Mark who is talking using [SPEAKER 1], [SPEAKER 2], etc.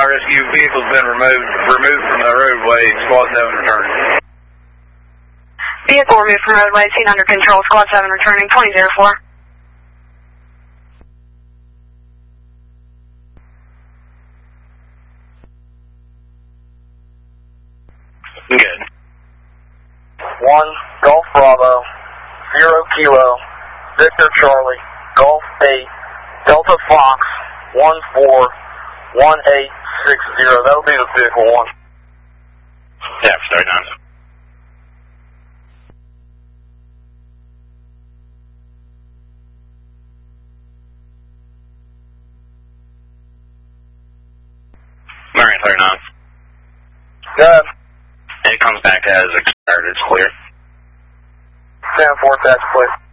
[SPEAKER 1] High rescue vehicle's been removed from the roadway. Squad 7 returning.
[SPEAKER 2] Vehicle removed from roadway, seen under control. Squad 7 returning. 2004.
[SPEAKER 3] Good.
[SPEAKER 4] 1 Golf Bravo 0 Kilo Victor Charlie Golf 8 Delta Fox 141860. That'll be the vehicle 1.
[SPEAKER 3] Yeah, start on. Marine, turn on.
[SPEAKER 4] Good.
[SPEAKER 3] It comes back as expired, it's clear.
[SPEAKER 4] 10-4, that's clear.